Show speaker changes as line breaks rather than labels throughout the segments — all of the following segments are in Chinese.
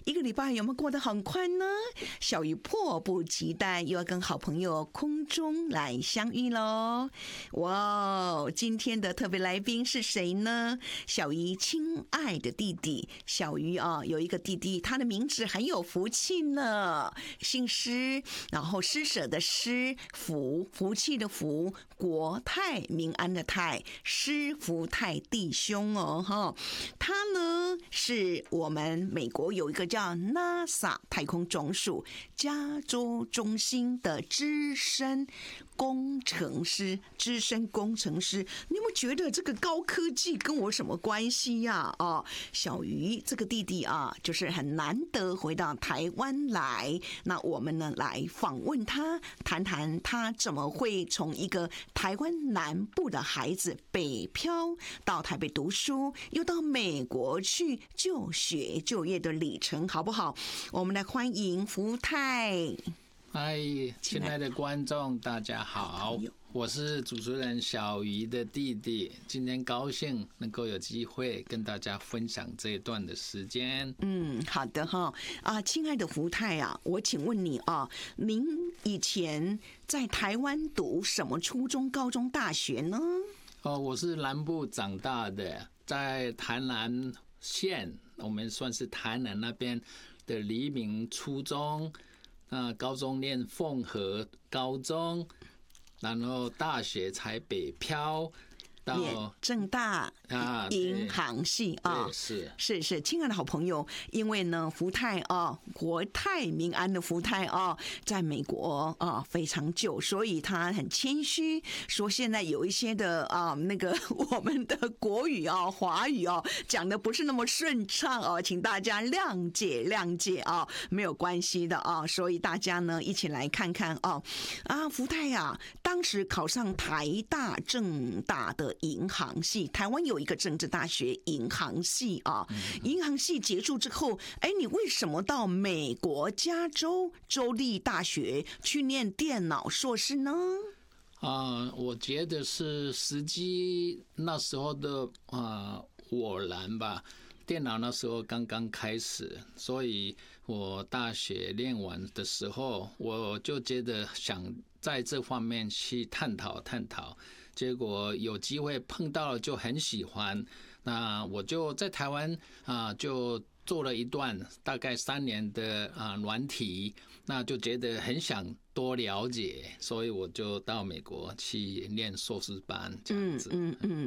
一个礼拜有没有过得很快呢？小鱼迫不及待又要跟好朋友空中来相遇喽！哇，今天的特别来宾是谁呢？小鱼亲爱的弟弟，小鱼啊，有一个弟弟，他的名字很有福气呢，姓施，然后施舍的施，福气的福，国泰民安的泰，施福泰弟兄哦哈。他呢是我们美国有一个叫 NASA 太空总署加州中心的资深工程师。你有没有觉得这个高科技跟我什么关系呀？哦，小鱼这个弟弟啊，就是很难得回到台湾来，那我们呢来访问他，谈谈他怎么会从一个台湾南部的孩子北漂到台北读书，又到美国去就学就业的里程，好不好？我们来欢迎福泰。
嗨，亲爱的观众，大家好，我是主持人小鱼的弟弟。今天高兴能够有机会跟大家分享这一段的时间。
好的哈亲爱的福泰啊，我请问你啊，您以前在台湾读什么初中、高中、大学呢？
我是南部长大的，在台南县，我们算是台南那边的黎明初中。高中念凤和高中，然后大学才北漂到
政大银行系啊，是，亲爱的好朋友，因为呢，福泰啊，国泰民安的福泰啊，在美国啊非常久，所以他很谦虚，说现在有一些的那个我们的国语啊、华语啊讲的不是那么顺畅啊，请大家谅解啊，没有关系的啊，所以大家呢一起来看看福泰啊，当时考上台大、政大的银行系，台湾有一个政治大学银行系啊。银行系结束之后，你为什么到美国加州州立大学去念电脑硕士呢？
我觉得是时机那时候的偶然吧。电脑那时候刚刚开始，所以我大学念完的时候，我就觉得想在这方面去探讨，结果有机会碰到了就很喜欢。那我就在台湾就做了一段大概3年的软体，那就觉得很想多了解，所以我就到美国去念硕士班这样子。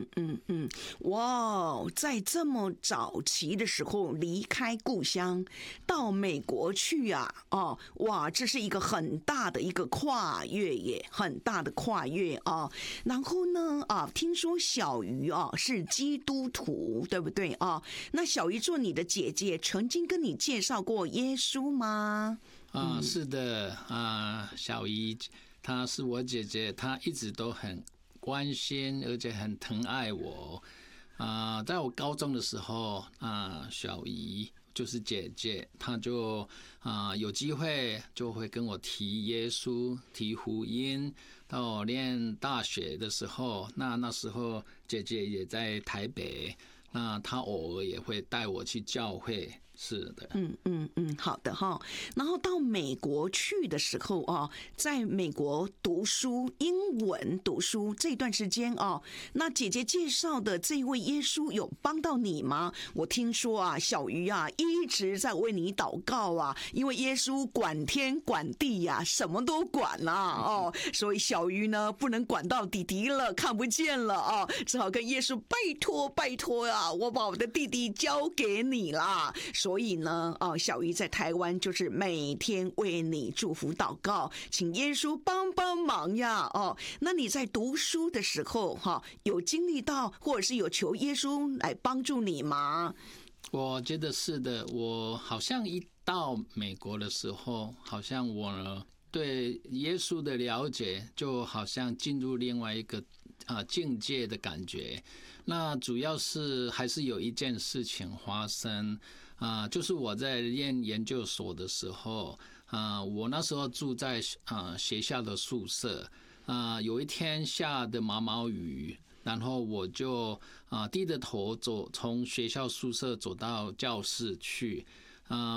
哇，在这么早期的时候离开故乡到美国去哇，这是一个很大的一个跨越耶，很大的跨越啊。然后呢听说小鱼是基督徒，对不对啊？那小鱼做你的姐姐曾经跟你介绍过耶稣吗？
是的小姨她是我姐姐，她一直都很关心而且很疼爱我。在我高中的时候小姨就是姐姐，她就有机会就会跟我提耶稣、提福音。到我念大学的时候，那时候姐姐也在台北，那她偶尔也会带我去教会。是的，
好的哈。然后到美国去的时候在美国读书，英文读书这段时间那姐姐介绍的这一位耶稣有帮到你吗？我听说小鱼一直在为你祷告因为耶稣管天管地什么都管所以小鱼呢不能管到弟弟了，看不见了只好跟耶稣拜托我把我的弟弟交给你啦。所以呢小鱼在台湾就是每天为你祝福祷告，请耶稣帮帮忙呀那你在读书的时候有经历到或者是有求耶稣来帮助你吗？
我觉得是的，我好像一到美国的时候，好像我呢对耶稣的了解就好像进入另外一个境界的感觉。那主要是还是有一件事情发生就是我在念研究所的时候我那时候住在学校的宿舍有一天下的毛毛雨，然后我就低着头从学校宿舍走到教室去